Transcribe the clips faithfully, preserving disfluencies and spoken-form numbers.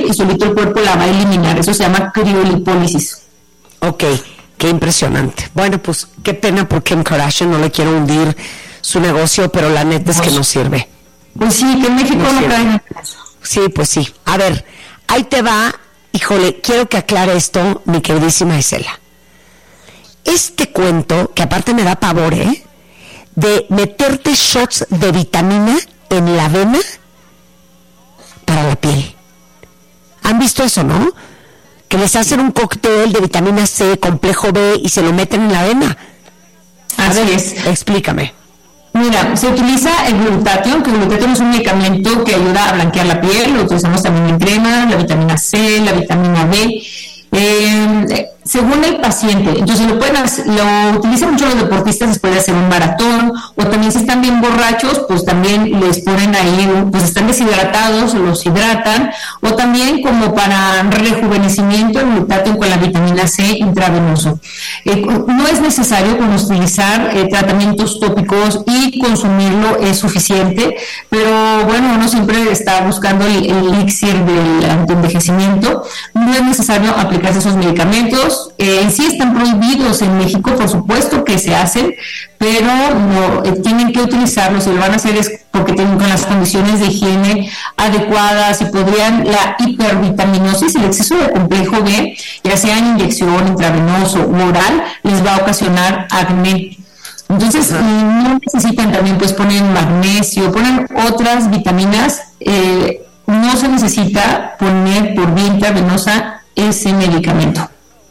y solito el cuerpo la va a eliminar. Eso se llama criolipólisis. Ok, qué impresionante. Bueno, pues qué pena por Kim Kardashian, no le quiero hundir su negocio, pero la neta es que no sirve. Pues sí, que en México no, no caen en eso. Sí, pues sí. A ver, ahí te va. Híjole, quiero que aclare esto, mi queridísima Isela. Este cuento, que aparte me da pavor, ¿eh? De meterte shots de vitamina en la vena para la piel. ¿Han visto eso, no? Que les hacen un cóctel de vitamina C, complejo B y se lo meten en la vena. A Así ver, es. Explícame. Mira, se utiliza el glutatión, que el glutatión es un medicamento que ayuda a blanquear la piel, lo utilizamos también en crema, la vitamina C, la vitamina B, eh, según el paciente. Entonces lo pueden hacer, lo utilizan mucho los deportistas después de hacer un maratón, o también si están bien borrachos, pues también les ponen ahí, pues están deshidratados, los hidratan, o también como para rejuvenecimiento, el glutatión con la vitamina C intravenoso. Eh, no es necesario utilizar eh, tratamientos tópicos y consumirlo es suficiente, pero bueno, uno siempre está buscando el, el elixir del antienvejecimiento. No es necesario aplicarse esos medicamentos. Eh, en sí están prohibidos en México, por supuesto que se hacen, pero no, eh, tienen que utilizarlos. Si lo van a hacer es porque tienen con las condiciones de higiene adecuadas y podrían la hipervitaminosis, el exceso de complejo B, ya sea en inyección, intravenoso o oral, les va a ocasionar acné. Entonces, no necesitan también, pues ponen magnesio, ponen otras vitaminas, eh, no se necesita poner por vía intravenosa ese medicamento.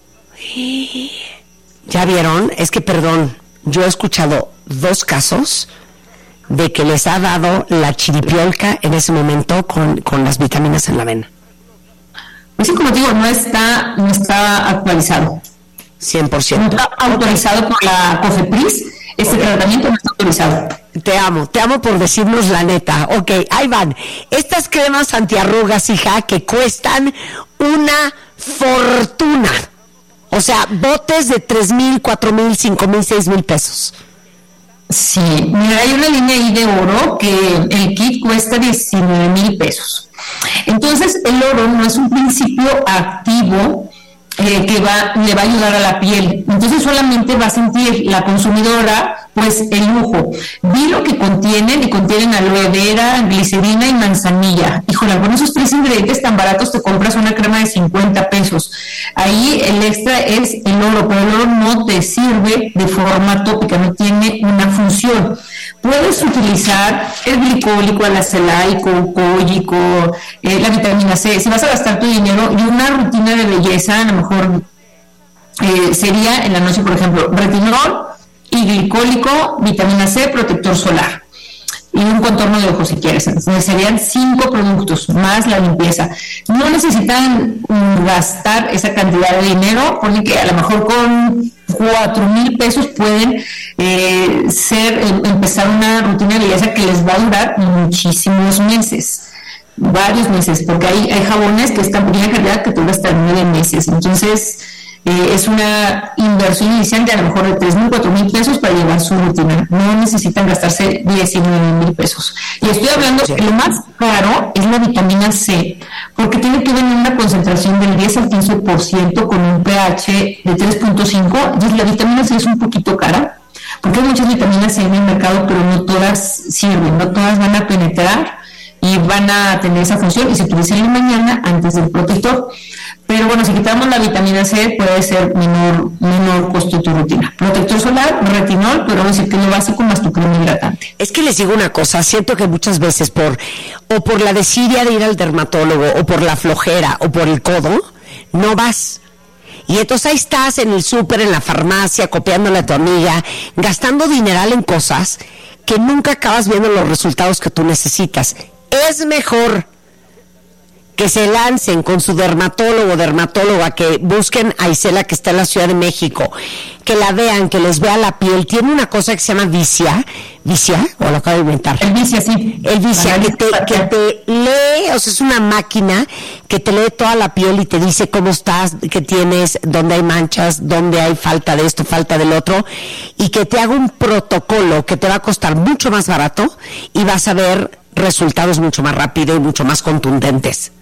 ¿Ya vieron? Es que, perdón, yo he escuchado dos casos de que les ha dado la chiripiolca en ese momento con, con las vitaminas en la vena. Pues sí, como digo, no está, no está actualizado. cien por ciento. No está autorizado por la COFEPRIS. Este tratamiento no está autorizado. Te amo, te amo por decirnos la neta. Ok, ahí van. Estas cremas antiarrugas, hija, que cuestan una fortuna. O sea, botes de tres mil, cuatro mil, cinco mil, seis mil pesos. Sí, mira, hay una línea ahí de oro que el kit cuesta diecinueve mil pesos. Entonces, el oro no es un principio activo eh, que va, le va a ayudar a la piel. Entonces, solamente va a sentir la consumidora, pues, el lujo. Vi lo que contienen, y contienen aloe vera, glicerina y manzanilla. Híjole, con esos tres ingredientes tan baratos te compras una crema de cincuenta pesos. Ahí el extra es el oro, pero el oro no te sirve de forma tópica, no tiene una función. Puedes utilizar el glicólico, el acelaico, cólico, eh, la vitamina C. Si vas a gastar tu dinero y una rutina de belleza, a lo mejor eh, sería en la noche, por ejemplo, retinol y glicólico, vitamina C, protector solar y un contorno de ojos si quieres. Entonces serían cinco productos más la limpieza. No necesitan um, gastar esa cantidad de dinero, porque a lo mejor con cuatro mil pesos pueden eh, ser eh, empezar una rutina de belleza que les va a durar muchísimos meses, varios meses, porque hay, hay jabones que están pequeña calidad que te dura hasta nueve meses. Entonces Eh, es una inversión inicial de a lo mejor de tres mil, cuatro mil pesos para llevar su rutina. No necesitan gastarse diecinueve mil pesos. Y estoy hablando, sí. Lo más caro es la vitamina C, porque tiene que venir una concentración del diez al quince por ciento con un pH de tres punto cinco. Entonces la vitamina C es un poquito cara, porque hay muchas vitaminas C en el mercado, pero no todas sirven, no todas van a penetrar y van a tener esa función, y se utiliza en la mañana antes del protector. Pero bueno, si quitamos la vitamina C, puede ser menor, menor costo de tu rutina. Protector solar, retinol, pero vamos a decir que es lo básico más tu crema hidratante. Es que les digo una cosa, siento que muchas veces por o por la desidia de ir al dermatólogo, o por la flojera, o por el codo, no vas. Y entonces ahí estás en el súper, en la farmacia, copiándole a tu amiga, gastando dineral en cosas que nunca acabas viendo los resultados que tú necesitas. Es mejor que se lancen con su dermatólogo o dermatóloga, que busquen a Isela, que está en la Ciudad de México, que la vean, que les vea la piel. Tiene una cosa que se llama Vicia, ¿Vicia? ¿O lo acabo de inventar? El Vicia, sí. El Vicia, que te, que te lee, o sea, es una máquina que te lee toda la piel y te dice cómo estás, qué tienes, dónde hay manchas, dónde hay falta de esto, falta del otro, y que te haga un protocolo que te va a costar mucho más barato y vas a ver resultados mucho más rápido y mucho más contundentes.